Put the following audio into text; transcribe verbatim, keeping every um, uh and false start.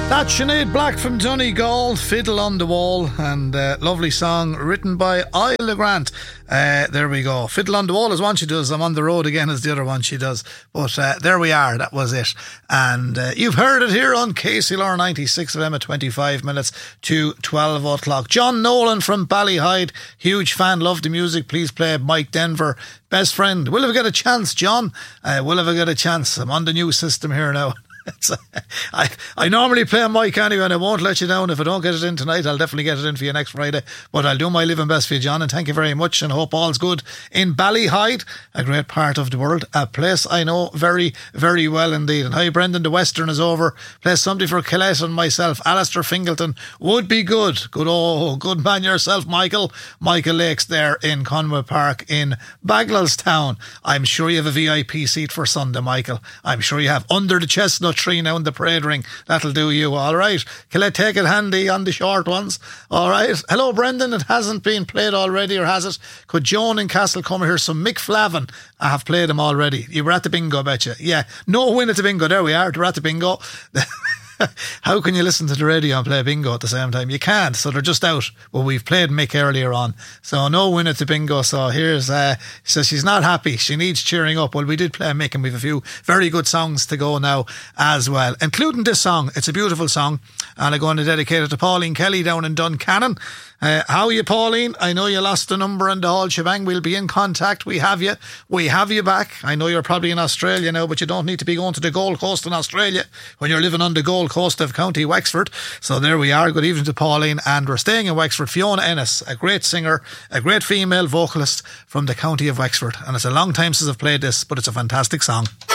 That's Sinead Black from Donegal, Fiddle on the Wall, and uh, lovely song written by Isla Grant. Uh, there we go. Fiddle on the Wall is one she does. I'm on the road again is the other one she does. But uh, there we are. That was it. And uh, you've heard it here on K C L R ninety-six F M at twenty-five minutes to twelve o'clock. John Nolan from Ballyhyde. Huge fan. Love the music. Please play Mike Denver. Best friend. Will ever get a chance, John? Uh, will ever get a chance? I'm on the new system here now. It's, uh, I, I normally play a mic anyway, and I won't let you down. If I don't get it in tonight, I'll definitely get it in for you next Friday. But I'll do my living best for you, John, and thank you very much, and hope all's good in Ballyhyde, a great part of the world, a place I know very, very well indeed. And hi, Brendan, the Western is over. Play something for Colette and myself. Alistair Fingleton would be good. Good, oh, good man yourself, Michael. Michael Lakes there in Conway Park in Bagelstown. I'm sure you have a V I P seat for Sunday, Michael. I'm sure you have. Under the chestnut tree now in the parade ring. That'll do you. All right. Can I take it handy on the short ones? All right. Hello, Brendan. It hasn't been played already, or has it? Could Joan in Castle come here? Some Mick Flavin. I have played him already. You were at the bingo, betcha. Yeah. No win at the bingo. There we are. We're at the bingo. How can you listen to the radio and play bingo at the same time? You can't, so they're just out. Well, we've played Mick earlier on, so no win at the bingo. So here's, uh, so she's not happy. She needs cheering up. Well, we did play Mick, and we've a few very good songs to go now as well, including this song. It's a beautiful song, and I'm going to dedicate it to Pauline Kelly down in Duncannon. Uh, how are you, Pauline? I know you lost the number and the whole shebang. We'll be in contact. We have you. We have you back. I know you're probably in Australia now, but you don't need to be going to the Gold Coast in Australia when you're living on the Gold Coast of County Wexford. So there we are. Good evening to Pauline. And we're staying in Wexford. Fiona Ennis, a great singer, a great female vocalist from the County of Wexford. And it's a long time since I've played this, but it's a fantastic song.